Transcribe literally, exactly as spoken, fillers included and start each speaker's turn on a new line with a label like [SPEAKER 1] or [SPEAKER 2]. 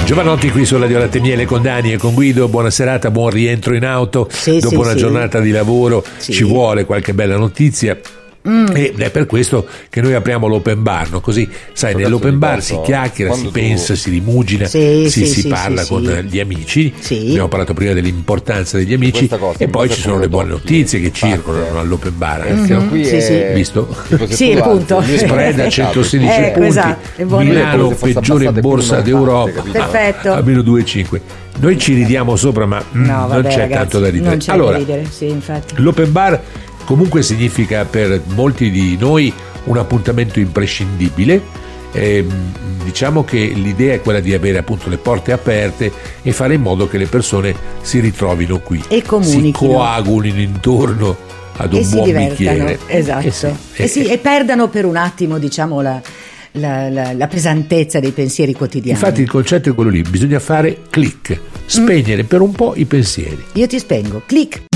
[SPEAKER 1] Giovanotti qui sulla Radio Latte Miele con Dani e con Guido. Buona serata, buon rientro in auto.
[SPEAKER 2] Sì,
[SPEAKER 1] dopo
[SPEAKER 2] sì,
[SPEAKER 1] una
[SPEAKER 2] sì.
[SPEAKER 1] giornata di lavoro
[SPEAKER 2] Sì.
[SPEAKER 1] ci vuole qualche bella notizia. Mm. Ed è per questo che noi apriamo l'open bar, no? Così sai,
[SPEAKER 3] Adesso
[SPEAKER 1] nell'open bar
[SPEAKER 3] ricordo,
[SPEAKER 1] si chiacchiera, si
[SPEAKER 3] quando
[SPEAKER 1] pensa,
[SPEAKER 3] tu-
[SPEAKER 1] si rimugina,
[SPEAKER 2] Sì,
[SPEAKER 1] si,
[SPEAKER 2] sì,
[SPEAKER 1] si
[SPEAKER 2] sì,
[SPEAKER 1] parla
[SPEAKER 2] sì,
[SPEAKER 1] con
[SPEAKER 2] sì.
[SPEAKER 1] gli amici.
[SPEAKER 2] Sì.
[SPEAKER 1] Abbiamo parlato prima dell'importanza degli amici
[SPEAKER 3] Questa cosa,
[SPEAKER 1] e
[SPEAKER 3] in
[SPEAKER 1] poi
[SPEAKER 3] base
[SPEAKER 1] ci
[SPEAKER 3] a
[SPEAKER 1] sono
[SPEAKER 3] come
[SPEAKER 1] le buone
[SPEAKER 3] lo tocchi,
[SPEAKER 1] notizie che
[SPEAKER 3] infatti,
[SPEAKER 1] circolano all'open bar.
[SPEAKER 3] Eh,
[SPEAKER 1] anche, no?
[SPEAKER 3] qui
[SPEAKER 2] Sì,
[SPEAKER 3] è
[SPEAKER 2] sì.
[SPEAKER 1] Visto?
[SPEAKER 3] tipo se
[SPEAKER 2] Sì,
[SPEAKER 3] tu
[SPEAKER 2] appunto.
[SPEAKER 3] alzi, lui
[SPEAKER 1] Spread a
[SPEAKER 3] è
[SPEAKER 1] centosedici
[SPEAKER 2] Ecco,
[SPEAKER 1] punti,
[SPEAKER 2] esatto, è buono.
[SPEAKER 1] Milano
[SPEAKER 3] Come se fosse
[SPEAKER 1] peggiore
[SPEAKER 3] abbassate
[SPEAKER 1] borsa
[SPEAKER 3] prima
[SPEAKER 1] d'Europa,
[SPEAKER 3] in parte,
[SPEAKER 2] Perfetto.
[SPEAKER 1] a meno due virgola cinque. Noi ci ridiamo sopra, ma mm,
[SPEAKER 2] No,
[SPEAKER 1] non
[SPEAKER 2] vabbè,
[SPEAKER 1] c'è
[SPEAKER 2] ragazzi,
[SPEAKER 1] tanto da ridere.
[SPEAKER 2] non c'è
[SPEAKER 1] Allora,
[SPEAKER 2] da ridere, sì, infatti.
[SPEAKER 1] l'open bar comunque significa per molti di noi un appuntamento imprescindibile. Eh, diciamo che l'idea è quella di avere appunto le porte aperte e fare in modo che le persone si ritrovino qui,
[SPEAKER 2] E
[SPEAKER 1] si
[SPEAKER 2] comunichino.
[SPEAKER 1] coagulino intorno ad un
[SPEAKER 2] E si
[SPEAKER 1] buon
[SPEAKER 2] divertano,
[SPEAKER 1] bicchiere.
[SPEAKER 2] esatto.
[SPEAKER 1] Eh sì,
[SPEAKER 2] E,
[SPEAKER 1] eh,
[SPEAKER 2] sì, e perdano per un attimo, diciamo, la, la, la, la pesantezza dei pensieri quotidiani.
[SPEAKER 1] Infatti il concetto è quello lì, bisogna fare click, spegnere per un po' i pensieri.
[SPEAKER 2] Io ti spengo, clic.